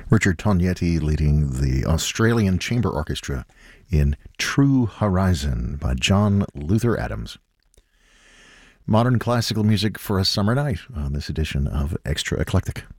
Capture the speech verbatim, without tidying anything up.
Richard Tognetti leading the Australian Chamber Orchestra in True Horizon by John Luther Adams. Modern classical music for a summer night on this edition of Extra Eclectic.